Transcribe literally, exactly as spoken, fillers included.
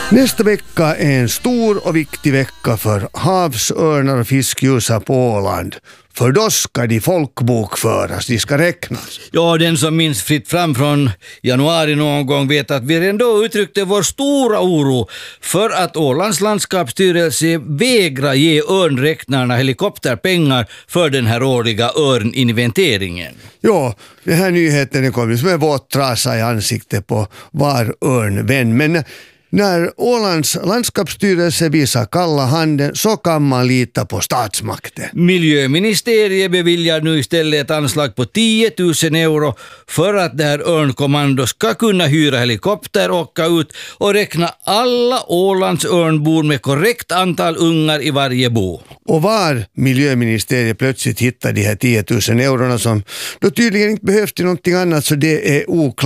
Nästa vecka är en stor och viktig vecka för havsörnar och fiskgjusar på Åland. För då ska de folkbokföras, de ska räknas. Ja, den som minns fritt fram från januari någon gång vet att vi ändå uttryckte vår stora oro för att Ålands landskapsstyrelse vägrar ge örnräknarna helikopterpengar för den här årliga örninventeringen. Ja, den här nyheten kommer som en våt trasa i ansiktet på var örnvän. Men när Ålands landskapsstyrelse visar kalla handen så kan man lita på statsmakten. Miljöministeriet beviljar nu istället ett anslag på tio tusen euro för att det här örnkommando ska kunna hyra helikopter, åka ut och räkna alla Ålands örnbor med korrekt antal ungar i varje bo. Och var miljöministeriet plötsligt hittar de här tio tusen eurona som då tydligen inte behövs till någonting annat, så det är oklart.